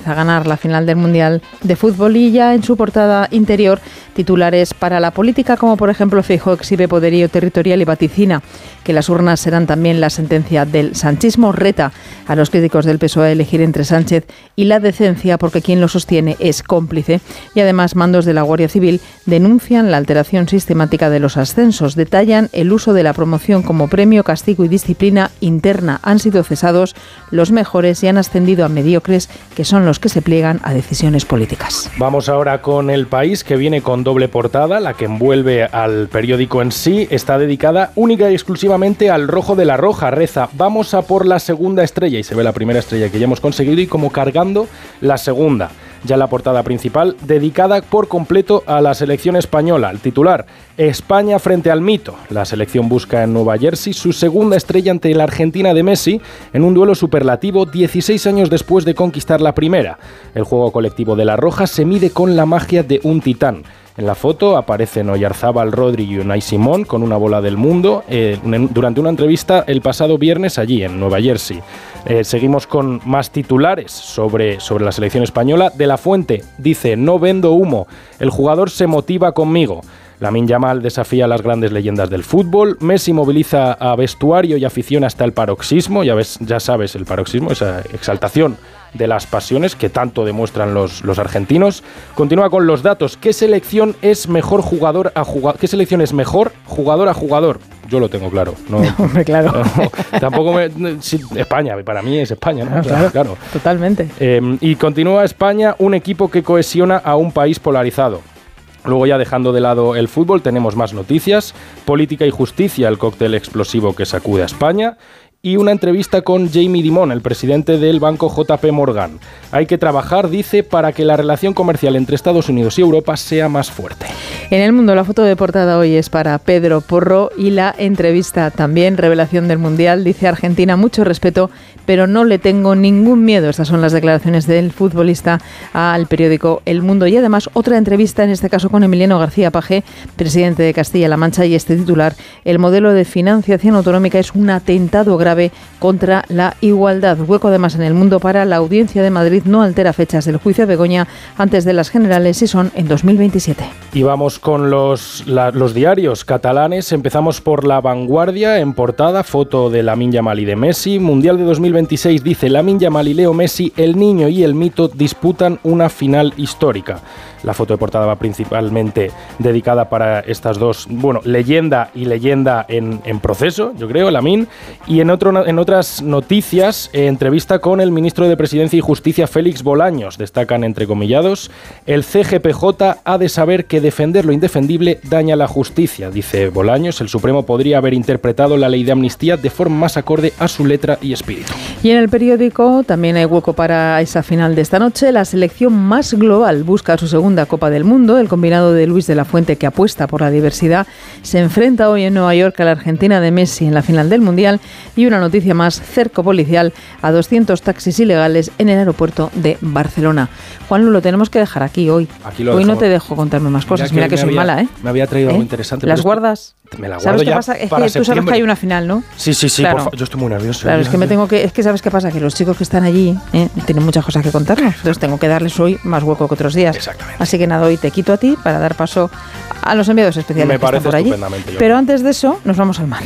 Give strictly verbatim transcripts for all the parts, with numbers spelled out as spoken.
a ganar la final del Mundial de Fútbol y ya en su portada interior titulares para la política, como por ejemplo Feijóo exhibe poderío territorial y vaticina que las urnas serán también la sentencia del sanchismo, reta a los críticos del P S O E a elegir entre Sánchez y la decencia porque quien lo sostiene es cómplice, y además mandos de la Guardia Civil denuncian la alteración sistemática de los ascensos, detallan el uso de la promoción como premio, castigo y disciplina interna. Han sido cesados los mejores y han ascendido a mediocres, que son los que se pliegan a decisiones políticas. Vamos ahora con El País, que viene con doble portada. La que envuelve al periódico en sí está dedicada única y exclusivamente al rojo de la roja. Reza: vamos a por la segunda estrella, y se ve la primera estrella que ya hemos conseguido y como cargando la segunda. Ya la portada principal dedicada por completo a la selección española. El titular: España frente al mito. La selección busca en Nueva Jersey su segunda estrella ante la Argentina de Messi en un duelo superlativo dieciséis años después de conquistar la primera. El juego colectivo de la Roja se mide con la magia de un titán. En la foto aparecen Oyarzábal, Rodri y Unai Simón con una bola del mundo eh, durante una entrevista el pasado viernes allí en Nueva Jersey. Eh, seguimos con más titulares sobre, sobre la selección española. De la Fuente dice: no vendo humo, el jugador se motiva conmigo. Lamine Yamal desafía a las grandes leyendas del fútbol. Messi moviliza a vestuario y afición hasta el paroxismo. Ya ves, ya sabes, el paroxismo, esa exaltación de las pasiones que tanto demuestran los, los argentinos. Continúa con los datos. ¿Qué selección es mejor jugador a jugador? ¿Qué selección es mejor jugador a jugador? Yo lo tengo claro. No, no hombre, claro. No, tampoco me, sí, España, para mí es España, ¿no? No, claro, claro, totalmente. Eh, y continúa España, un equipo que cohesiona a un país polarizado. Luego, ya dejando de lado el fútbol, tenemos más noticias. Política y justicia, el cóctel explosivo que sacude a España. Y una entrevista con Jamie Dimon, el presidente del banco J P Morgan. Hay que trabajar, dice, para que la relación comercial entre Estados Unidos y Europa sea más fuerte. En El Mundo, la foto de portada hoy es para Pedro Porro y la entrevista también, revelación del Mundial. Dice: Argentina, mucho respeto, pero no le tengo ningún miedo. Estas son las declaraciones del futbolista al periódico El Mundo. Y además otra entrevista, en este caso con Emiliano García Paje, presidente de Castilla-La Mancha, y este titular: el modelo de financiación autonómica es un atentado grave contra la igualdad. Hueco además en El Mundo para la Audiencia de Madrid no altera fechas del juicio de Begoña antes de las generales y son en dos mil veintisiete. Y vamos con los, la, los diarios catalanes. Empezamos por La Vanguardia. En portada, foto de Lamine Yamal y de Messi. Mundial de dos mil veintiséis, dice: Lamine Yamal y Leo Messi, el niño y el mito, disputan una final histórica. La foto de portada va principalmente dedicada para estas dos, bueno, leyenda y leyenda en, en proceso, yo creo, Lamine. Y en, otro, en otras noticias, eh, entrevista con el ministro de Presidencia y Justicia, Félix Bolaños. Destacan entrecomillados: el C G P J ha de saber que defender lo indefendible daña la justicia. Dice Bolaños: el Supremo podría haber interpretado la ley de amnistía de forma más acorde a su letra y espíritu. Y en El Periódico también hay hueco para esa final de esta noche. La selección más global busca su segunda Copa del Mundo. El combinado de Luis de la Fuente, que apuesta por la diversidad, se enfrenta hoy en Nueva York a la Argentina de Messi en la final del Mundial. Y una noticia más: cerco policial a doscientos taxis ilegales en el aeropuerto de Barcelona. Juanlu, lo tenemos que dejar aquí hoy. Aquí lo hoy dejamos. No te dejo contarme más cosas. Mira, Mira que, que soy había, mala, ¿eh? Me había traído ¿Eh? algo interesante. ¿Las guardas? Me la guardo. ¿Sabes ya qué pasa? Es para que tú sabes que hay una final, ¿no? Sí, sí, sí. Claro. Por fa- yo estoy muy nervioso. Claro, es que me tengo que... Es que ¿sabes qué pasa? Que los chicos que están allí ¿eh? tienen muchas cosas que contarnos. Entonces tengo que darles hoy más hueco que otros días. Exactamente. Así que nada, hoy te quito a ti para dar paso a los enviados especiales me que parece están por allí. Estupendamente, yo. Pero antes de eso, nos vamos al mar.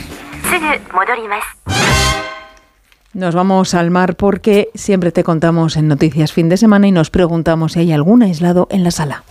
Nos vamos al mar porque siempre te contamos en Noticias Fin de Semana y nos preguntamos si hay algún aislado en la sala.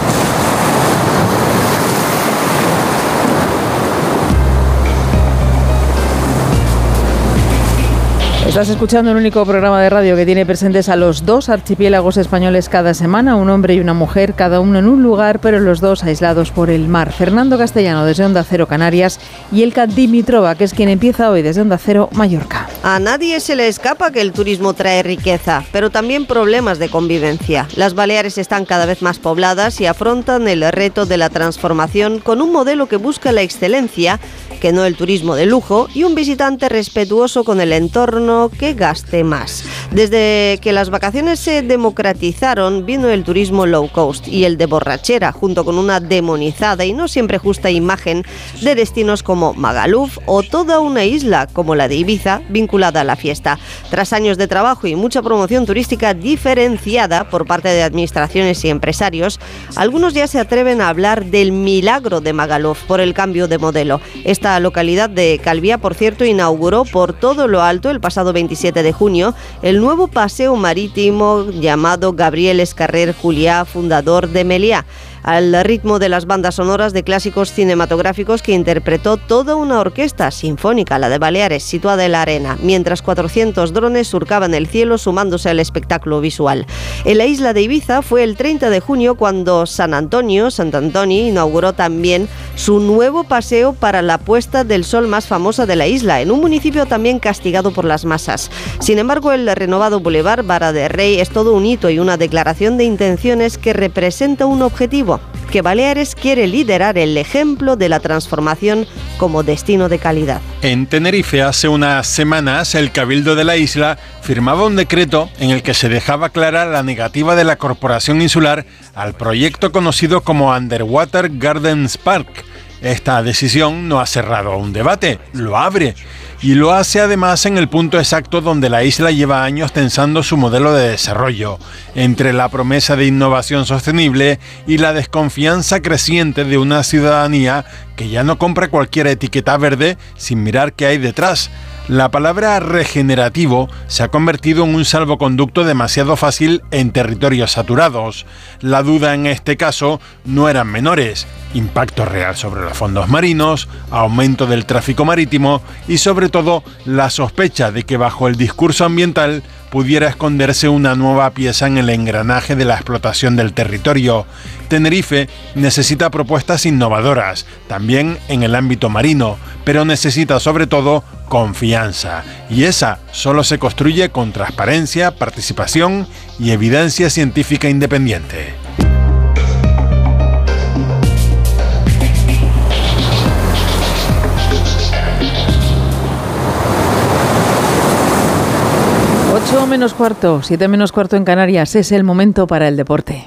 Estás escuchando el único programa de radio que tiene presentes a los dos archipiélagos españoles cada semana, un hombre y una mujer, cada uno en un lugar, pero los dos aislados por el mar. Fernando Castellano desde Onda Cero Canarias y Elka Dimitrova, que es quien empieza hoy desde Onda Cero Mallorca. A nadie se le escapa que el turismo trae riqueza, pero también problemas de convivencia. Las Baleares están cada vez más pobladas y afrontan el reto de la transformación con un modelo que busca la excelencia que no el turismo de lujo, y un visitante respetuoso con el entorno que gaste más. Desde que las vacaciones se democratizaron, vino el turismo low cost y el de borrachera, junto con una demonizada y no siempre justa imagen de destinos como Magaluf o toda una isla como la de Ibiza vinculada a la fiesta. Tras años de trabajo y mucha promoción turística diferenciada por parte de administraciones y empresarios, algunos ya se atreven a hablar del milagro de Magaluf por el cambio de modelo. Esta localidad de Calviá, por cierto, inauguró por todo lo alto el pasado veintisiete de junio el nuevo paseo marítimo llamado Gabriel Escarrer Juliá, fundador de Meliá, al ritmo de las bandas sonoras de clásicos cinematográficos que interpretó toda una orquesta sinfónica, la de Baleares, situada en la arena, mientras cuatrocientos drones surcaban el cielo sumándose al espectáculo visual. En la isla de Ibiza fue el treinta de junio cuando San Antonio, Sant Antoni, inauguró también su nuevo paseo para la puesta del sol más famosa de la isla, en un municipio también castigado por las masas. Sin embargo, el renovado Boulevard Vara de Rey es todo un hito y una declaración de intenciones que representa un objetivo: que Baleares quiere liderar el ejemplo de la transformación como destino de calidad. En Tenerife, hace unas semanas, el Cabildo de la isla firmaba un decreto en el que se dejaba clara la negativa de la Corporación Insular al proyecto conocido como Underwater Gardens Park. Esta decisión no ha cerrado un debate, lo abre. Y lo hace además en el punto exacto donde la isla lleva años tensando su modelo de desarrollo, entre la promesa de innovación sostenible y la desconfianza creciente de una ciudadanía que ya no compra cualquier etiqueta verde sin mirar qué hay detrás. La palabra regenerativo se ha convertido en un salvoconducto demasiado fácil en territorios saturados. La duda en este caso no eran menores: impacto real sobre los fondos marinos, aumento del tráfico marítimo y sobre todo la sospecha de que bajo el discurso ambiental pudiera esconderse una nueva pieza en el engranaje de la explotación del territorio. Tenerife necesita propuestas innovadoras, también en el ámbito marino, pero necesita sobre todo confianza. Y esa solo se construye con transparencia, participación y evidencia científica independiente. ocho menos cuarto, siete menos cuarto en Canarias, es el momento para el deporte.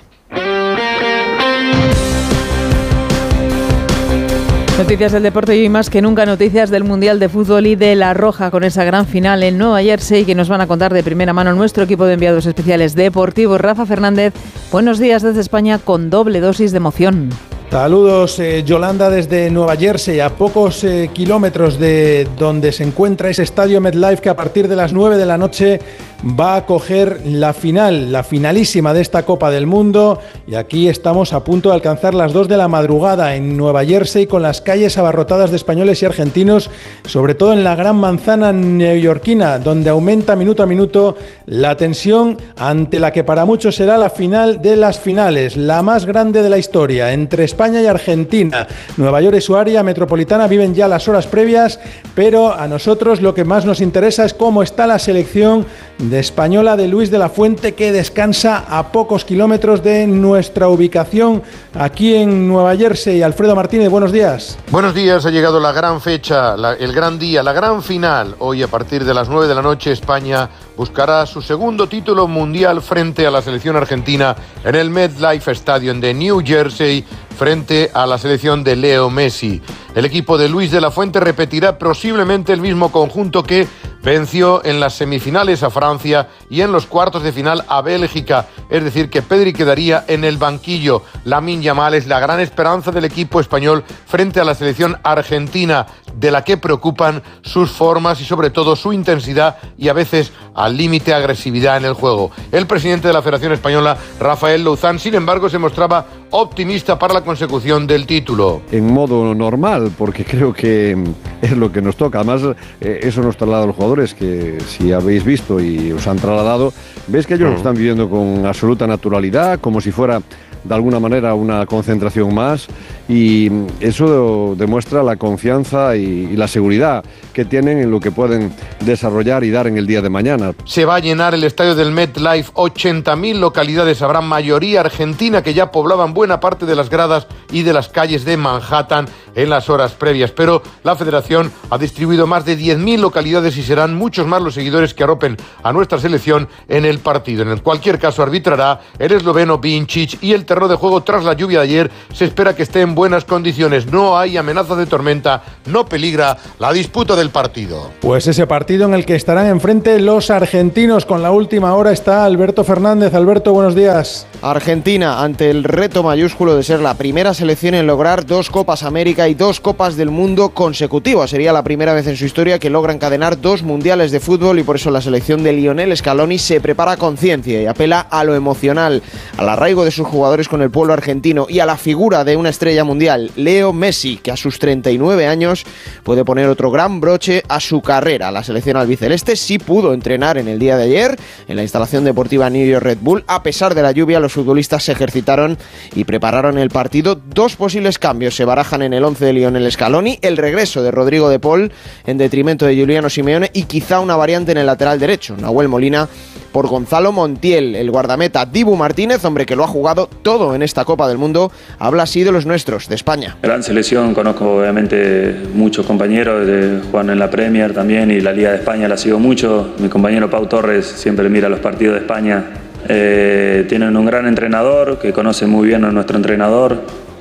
Noticias del deporte y hoy más que nunca noticias del Mundial de Fútbol y de La Roja, con esa gran final en Nueva Jersey que nos van a contar de primera mano nuestro equipo de enviados especiales deportivos. Rafa Fernández, buenos días desde España con doble dosis de emoción. Saludos, eh, Yolanda, desde Nueva Jersey, a pocos eh, kilómetros de donde se encuentra ese estadio MetLife que a partir de las nueve de la noche va a acoger la final, la finalísima de esta Copa del Mundo, y aquí estamos a punto de alcanzar las dos de la madrugada en Nueva Jersey con las calles abarrotadas de españoles y argentinos, sobre todo en la Gran Manzana neoyorquina, donde aumenta minuto a minuto la tensión ante la que para muchos será la final de las finales, la más grande de la historia, entre España y Argentina. Nueva York y su área metropolitana viven ya las horas previas, pero a nosotros lo que más nos interesa es cómo está la selección de española de Luis de la Fuente, que descansa a pocos kilómetros de nuestra ubicación aquí en Nueva Jersey. Alfredo Martínez, buenos días. Buenos días, ha llegado la gran fecha, la, el gran día, la gran final. Hoy a partir de las nueve de la noche España buscará su segundo título mundial frente a la selección argentina en el MetLife Stadium de New Jersey, frente a la selección de Leo Messi. El equipo de Luis de la Fuente repetirá posiblemente el mismo conjunto que venció en las semifinales a Francia y en los cuartos de final a Bélgica, es decir que Pedri quedaría en el banquillo. Lamine Yamal es la gran esperanza del equipo español frente a la selección argentina, de la que preocupan sus formas y sobre todo su intensidad y a veces al límite agresividad en el juego. El presidente de la Federación Española, Rafael Louzán, sin embargo, se mostraba optimista para la consecución del título. En modo normal, porque creo que es lo que nos toca. Además, eh, eso nos traslada a los jugadores, que si habéis visto y os han trasladado, veis que ellos lo están viviendo con absoluta naturalidad, como si fuera de alguna manera una concentración más, y eso demuestra la confianza y, y la seguridad que tienen en lo que pueden desarrollar y dar en el día de mañana. Se va a llenar el estadio del MetLife, ochenta mil localidades, habrá mayoría argentina que ya poblaban buena parte de las gradas y de las calles de Manhattan en las horas previas, pero la Federación ha distribuido más de diez mil localidades y serán muchos más los seguidores que arropen a nuestra selección en el partido. En cualquier caso arbitrará el esloveno Vincic y el terreno de juego tras la lluvia de ayer se espera que esté en buenas condiciones. No hay amenaza de tormenta, no peligra la disputa del partido. Pues ese partido en el que estarán enfrente los argentinos. Con la última hora está Alberto Fernández. Alberto, buenos días. Argentina ante el reto mayúsculo de ser la primera selección en lograr dos Copas América y dos Copas del Mundo consecutivas. Sería la primera vez en su historia que logra encadenar dos mundiales de fútbol y por eso la selección de Lionel Scaloni se prepara con ciencia y apela a lo emocional, al arraigo de sus jugadores con el pueblo argentino y a la figura de una estrella mundial, Leo Messi, que a sus treinta y nueve años puede poner otro gran broche a su carrera. La selección albiceleste sí pudo entrenar en el día de ayer en la instalación deportiva New York Red Bull. A pesar de la lluvia, los futbolistas se ejercitaron y prepararon el partido. Dos posibles cambios se barajan en el once de Lionel Scaloni: el regreso de Rodrigo de Paul en detrimento de Giuliano Simeone y quizá una variante en el lateral derecho, Nahuel Molina por Gonzalo Montiel. El guardameta Dibu Martínez, hombre que lo ha jugado todo en esta Copa del Mundo, habla así de los nuestros, de España. Gran selección, conozco obviamente muchos compañeros, de, juegan en la Premier también y la Liga de España la sigo mucho. Mi compañero Pau Torres siempre mira los partidos de España. Eh, tienen un gran entrenador que conoce muy bien a nuestro entrenador.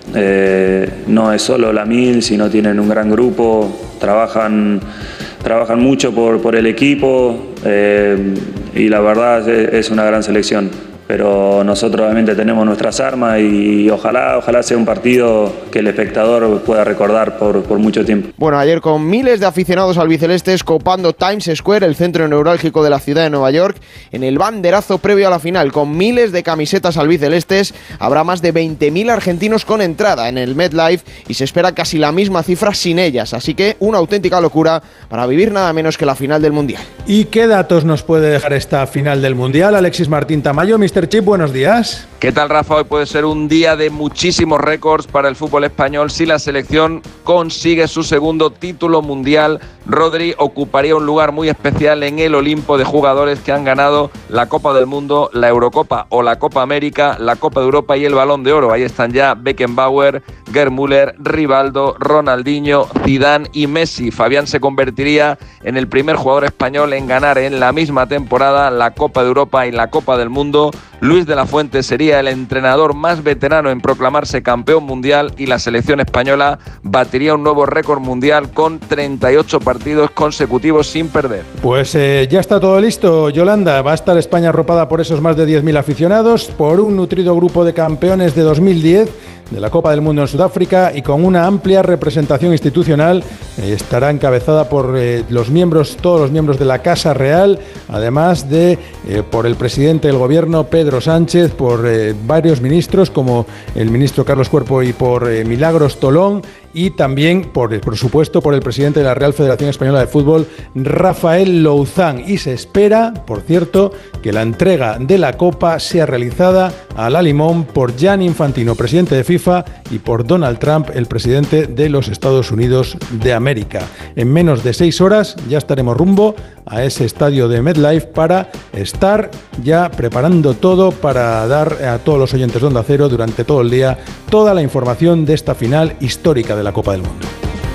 Eh, no es solo la mil, sino tienen un gran grupo, trabajan, trabajan mucho por, por el equipo eh, y la verdad es, es una gran selección. Pero nosotros obviamente tenemos nuestras armas y ojalá, ojalá sea un partido que el espectador pueda recordar por, por mucho tiempo. Bueno, ayer con miles de aficionados albicelestes copando Times Square, el centro neurálgico de la ciudad de Nueva York, en el banderazo previo a la final, con miles de camisetas albicelestes, habrá más de veinte mil argentinos con entrada en el MetLife y se espera casi la misma cifra sin ellas, así que una auténtica locura para vivir nada menos que la final del Mundial. ¿Y qué datos nos puede dejar esta final del Mundial? Alexis Martín Tamayo, mister Chip, buenos días. ¿Qué tal, Rafa? Hoy puede ser un día de muchísimos récords para el fútbol español si la selección consigue su segundo título mundial. Rodri ocuparía un lugar muy especial en el Olimpo de jugadores que han ganado la Copa del Mundo, la Eurocopa o la Copa América, la Copa de Europa y el Balón de Oro. Ahí están ya Beckenbauer, Gerd Müller, Rivaldo, Ronaldinho, Zidane y Messi. Fabián se convertiría en el primer jugador español en ganar en la misma temporada la Copa de Europa y la Copa del Mundo. Luis de la Fuente sería el entrenador más veterano en proclamarse campeón mundial y la selección española batiría un nuevo récord mundial con treinta y ocho partidos consecutivos sin perder. Pues eh, ya está todo listo, Yolanda. Va a estar España arropada por esos más de diez mil aficionados, por un nutrido grupo de campeones de dos mil diez de la Copa del Mundo en Sudáfrica y con una amplia representación institucional. Eh, estará encabezada por eh, los miembros, todos los miembros de la Casa Real, además de eh, por el presidente del gobierno, Pedro Sánchez, por eh, varios ministros como el ministro Carlos Cuerpo y por eh, Milagros Tolón, y también, por, por supuesto, por el presidente de la Real Federación Española de Fútbol, Rafael Louzán. Y se espera, por cierto, que la entrega de la Copa sea realizada a la limón por Gianni Infantino, presidente de FIFA, y por Donald Trump, el presidente de los Estados Unidos de América. En menos de seis horas ya estaremos rumbo a ese estadio de MetLife para estar ya preparando todo para dar a todos los oyentes de Onda Cero durante todo el día toda la información de esta final histórica de la Copa del Mundo.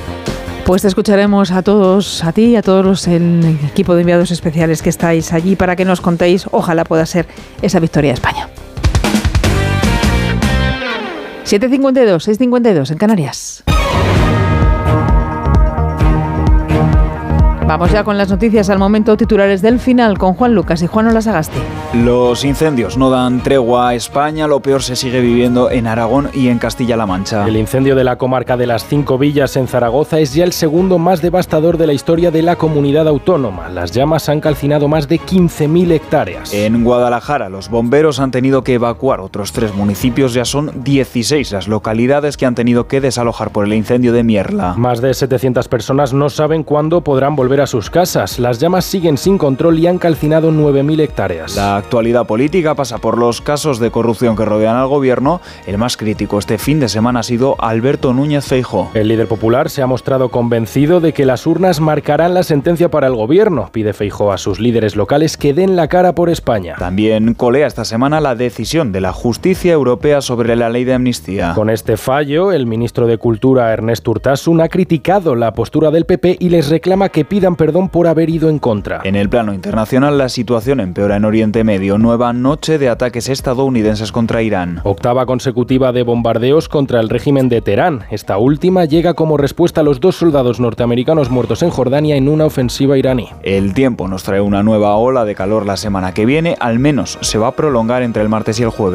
Pues te escucharemos a todos, a ti y a todos los el equipo de enviados especiales que estáis allí para que nos contéis, ojalá pueda ser esa victoria de España. siete cincuenta y dos, seis cincuenta y dos en Canarias. Vamos ya con las noticias al momento, titulares del final con Juan Lucas y Juan Olasagasti. Los incendios no dan tregua a España, lo peor se sigue viviendo en Aragón y en Castilla-La Mancha. El incendio de la comarca de las Cinco Villas en Zaragoza es ya el segundo más devastador de la historia de la comunidad autónoma. Las llamas han calcinado más de quince mil hectáreas. En Guadalajara, los bomberos han tenido que evacuar otros tres municipios, ya son dieciséis las localidades que han tenido que desalojar por el incendio de Mierla. Más de setecientas personas no saben cuándo podrán volver a sus casas. Las llamas siguen sin control y han calcinado nueve mil hectáreas. La actualidad política pasa por los casos de corrupción que rodean al gobierno. El más crítico este fin de semana ha sido Alberto Núñez Feijóo. El líder popular se ha mostrado convencido de que las urnas marcarán la sentencia para el gobierno. Pide Feijóo a sus líderes locales que den la cara por España. También colea esta semana la decisión de la justicia europea sobre la ley de amnistía. Con este fallo, el ministro de Cultura, Ernest Urtasun, ha criticado la postura del P P y les reclama que pidan perdón por haber ido en contra. En el plano internacional, la situación empeora en Oriente Medio. Nueva noche de ataques estadounidenses contra Irán. Octava consecutiva de bombardeos contra el régimen de Teherán. Esta última llega como respuesta a los dos soldados norteamericanos muertos en Jordania en una ofensiva iraní. El tiempo nos trae una nueva ola de calor la semana que viene. Al menos se va a prolongar entre el martes y el jueves.